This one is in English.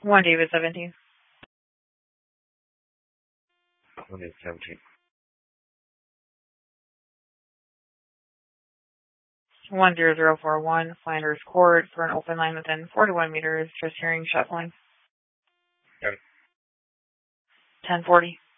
1 David 17. 1 David 17. 10041, Flanders Court, for an open line within 41 meters, just hearing shuffling. 10. 1040.